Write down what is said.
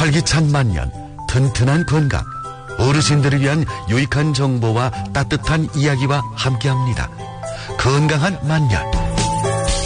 활기찬 만년, 튼튼한 건강, 어르신들을 위한 유익한 정보와 따뜻한 이야기와 함께합니다. 건강한 만년,